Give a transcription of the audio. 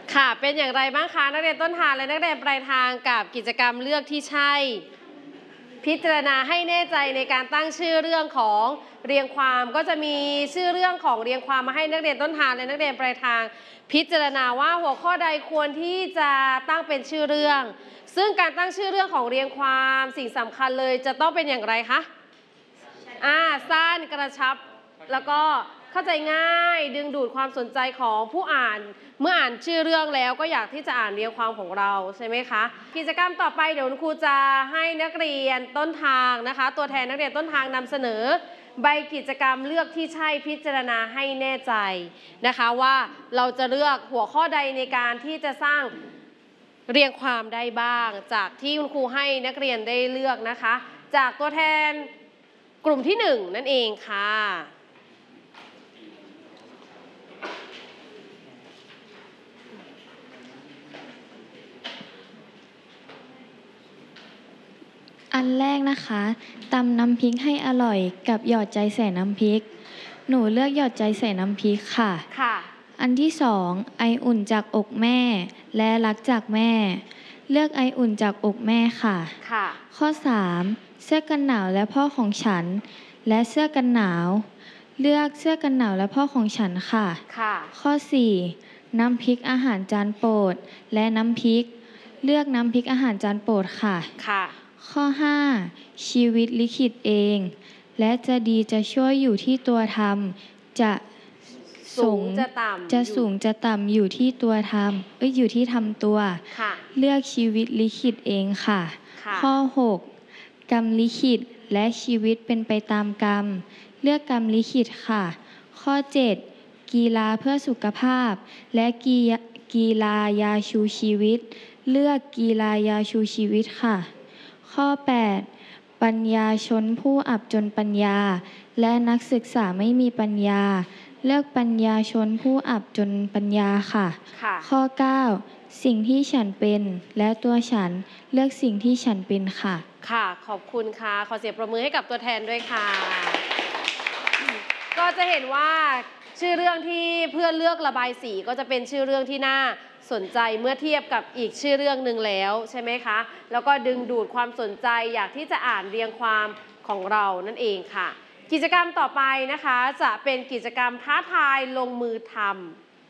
ค่ะเป็นอย่างไรบ้างคะนักเรียนต้นทางและนักเรียนปลายทางกับกิจกรรมเลือกที่ใช่พิจารณาให้แน่ใจในการตั้งชื่อเรื่องของเรียงความก็จะมีชื่อเรื่องของเรียงความมาให้นักเรียนต้นทางและนักเรียนปลายทางพิจารณาว่าหัวข้อใดควรที่จะตั้งเป็นชื่อเรื่องซึ่งการตั้งชื่อเรื่องของเรียงความสิ่งสำคัญเลยจะต้องเป็นอย่างไรคะสั้นกระชับแล้วก็เข้าใจง่ายดึงดูดความสนใจของผู้อ่านเมื่ออ่านชื่อเรื่องแล้วก็อยากที่จะอ่านเรียงความของเราใช่ไหมคะกิจกรรมต่อไปเดี๋ยวคุณครูจะให้นักเรียนต้นทางนะคะตัวแทนนักเรียนต้นทางนำเสนอใบกิจกรรมเลือกที่ใช่พิจารณาให้แน่ใจนะคะว่าเราจะเลือกหัวข้อใดในการที่จะสร้างเรียงความได้บ้างจากที่คุณครูให้นักเรียนได้เลือกนะคะจากตัวแทนกลุ่มที่1นั่นเองค่ะอันแรกนะคะตำน้ำพริกให้อร่อยกับหยอดใจใส่น้ำพริกหนูเลือกหยอดใจใส่น้ำพริกค่ะอันที่2ไออุ่นจากอกแม่และรักจากแม่เลือกไออุ่นจากอกแม่ค่ะข้อ3เสื้อกันหนาวและพ่อของฉันและเสื้อกันหนาวเลือกเสื้อกันหนาวและพ่อของฉันค่ะข้อ4น้ำพริกอาหารจานโปรดและน้ำพริกเลือกน้ำพริกอาหารจานโปรดค่ะข้อ5ชีวิตลิขิตเองและจะดีจะชั่วอยู่ที่ตัวทำจะสูงจะต่ำอยู่ที่ตัวทำอยู่ที่ทำตัวเลือกชีวิตลิขิตเองค่ะข้อ6กรรมลิขิตและชีวิตเป็นไปตามกรรมเลือกกรรมลิขิตค่ะข้อ7กีฬาเพื่อสุขภาพและกีฬายาชูชีวิตเลือกกีฬายาชูชีวิตค่ะข้อ8ปัญญาชนผู้อับจนปัญญาและนักศึกษาไม่มีปัญญาเลือกปัญญาชนผู้อับจนปัญญาค่ะข้อ9สิ่งที่ฉันเป็นและตัวฉันเลือกสิ่งที่ฉันเป็นค่ะขอบคุณค่ะขอเสียงปรบมือให้กับตัวแทนด้วยค่ะก็จะเห็นว่าชื่อเรื่องที่เพื่อนเลือกระบายสีก็จะเป็นชื่อเรื่องที่น่าสนใจเมื่อเทียบกับอีกชื่อเรื่องหนึ่งแล้วใช่ไหมคะแล้วก็ดึงดูดความสนใจอยากที่จะอ่านเรียงความของเรานั่นเองค่ะกิจกรรมต่อไปนะคะจะเป็นกิจกรรมท้าทายลงมือทำ